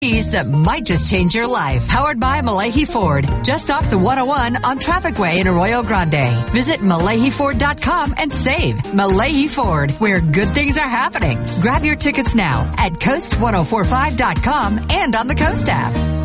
that might just change your life. Powered by Malahi Ford, just off the 101 on Traffic Way in Arroyo Grande. Visit MalahiFord.com and save. Malahi Ford, where good things are happening. Grab your tickets now at Coast1045.com and on the Coast app.